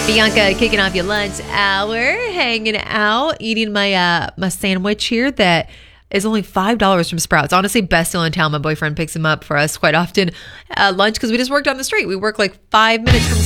Bianca kicking off your lunch hour, hanging out, eating my my sandwich here that is only $5 from Sprouts. Honestly, best deal in town. My boyfriend picks them up for us quite often at lunch because we just work down the street. We work like 5 minutes from